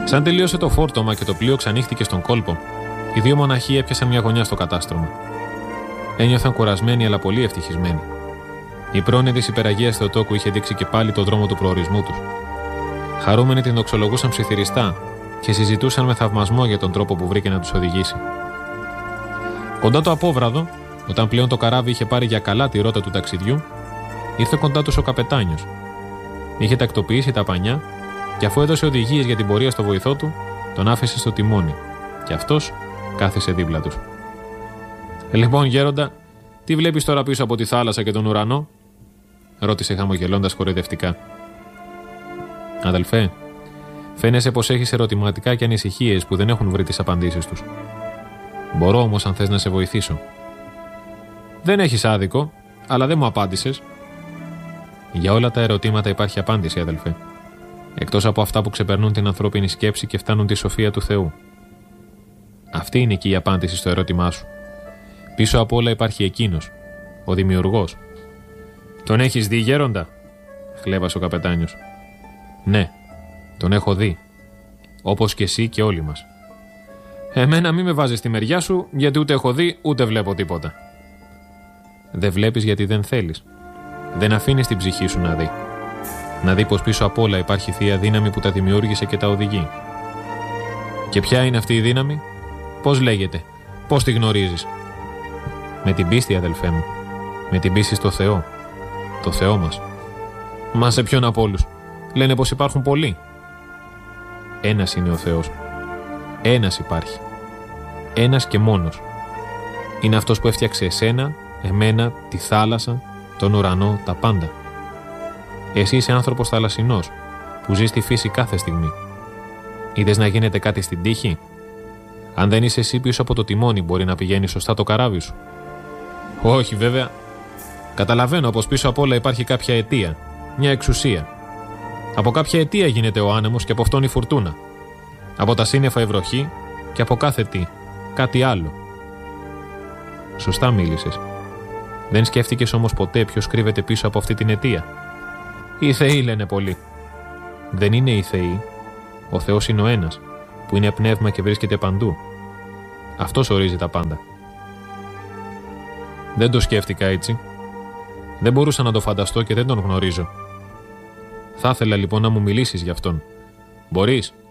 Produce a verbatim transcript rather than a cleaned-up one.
Σαν τελείωσε το φόρτωμα και το πλοίο ξανήχτηκε στον κόλπο, οι δύο μοναχοί έπιασαν μια γωνιά στο κατάστρωμα. Ένιωθαν κουρασμένοι αλλά πολύ ευτυχισμένοι. Η πρόνοια της υπεραγίας Θεοτόκου είχε δείξει και πάλι το δρόμο του προορισμού τους. Χαρούμενοι την δοξολογούσαν ψιθυριστά και συζητούσαν με θαυμασμό για τον τρόπο που βρήκε να τους οδηγήσει. Κοντά το απόβραδο, όταν πλέον το καράβι είχε πάρει για καλά τη ρότα του ταξιδιού, ήρθε κοντά τους ο καπετάνιος. Είχε τακτοποιήσει τα πανιά και αφού έδωσε οδηγίες για την πορεία στο βοηθό του, τον άφησε στο τιμόνι και αυτός κάθισε δίπλα τους. «Λοιπόν, γέροντα, τι βλέπεις τώρα πίσω από τη θάλασσα και τον ουρανό?» ρώτησε χαμογελώντας κοροϊδευτικά. «Αδελφέ, φαίνεσαι πως έχεις ερωτηματικά και ανησυχίες που δεν έχουν βρει τις απαντήσεις τους. Μπορώ όμως αν θες να σε βοηθήσω». «Δεν έχεις άδικο, αλλά δεν μου απάντησες». «Για όλα τα ερωτήματα υπάρχει απάντηση, αδελφέ. Εκτός από αυτά που ξεπερνούν την ανθρώπινη σκέψη και φτάνουν τη σοφία του Θεού. Αυτή είναι και η απάντηση στο ερώτημά σου. Πίσω από όλα υπάρχει εκείνος, ο Δημιουργός». «Τον έχεις δει, γέροντα?» χλέβασε ο καπετάνιος. «Ναι, τον έχω δει. Όπως και εσύ και όλοι μας». «Εμένα μη με βάζεις στη μεριά σου, γιατί ούτε έχω δει ούτε βλέπω τίποτα». «Δεν βλέπεις γιατί δεν θέλεις. Δεν αφήνεις την ψυχή σου να δει. Να δει πως πίσω απ' όλα υπάρχει θεία δύναμη που τα δημιούργησε και τα οδηγεί». «Και ποια είναι αυτή η δύναμη? Πώς λέγεται? Πώς τη γνωρίζεις?» «Με την πίστη, αδελφέ μου. Με την πίστη στο Θεό. Το Θεό μας». «Μα σε ποιον από όλους? Λένε πως υπάρχουν πολλοί». «Ένας είναι ο Θεός. Ένας υπάρχει. Ένας και μόνος. Είναι αυτός που έφτιαξε εσένα, εμένα, τη θάλασσα, τον ουρανό, τα πάντα. Εσύ είσαι άνθρωπος θαλασσινός, που ζει στη φύση κάθε στιγμή. Είδες να γίνεται κάτι στην τύχη? Αν δεν είσαι εσύ πίσω από το τιμόνι, μπορεί να πηγαίνει σωστά το καράβι σου?» «Όχι, βέβαια. Καταλαβαίνω πως πίσω απ' όλα υπάρχει κάποια αιτία, μια εξουσία. Από κάποια αιτία γίνεται ο άνεμος και από αυτόν η φουρτούνα. Από τα σύννεφα η βροχή και από κάθε τι, κάτι άλλο». «Σωστά μίλησες. Δεν σκέφτηκες όμως ποτέ ποιος κρύβεται πίσω από αυτή την αιτία?» «Οι θεοί λένε πολλοί». «Δεν είναι οι θεοί. Ο Θεός είναι ο ένας, που είναι πνεύμα και βρίσκεται παντού. Αυτός ορίζει τα πάντα». «Δεν το σκέφτηκα έτσι. Δεν μπορούσα να το φανταστώ και δεν τον γνωρίζω. Θα ήθελα λοιπόν να μου μιλήσεις γι' αυτόν. Μπορείς?»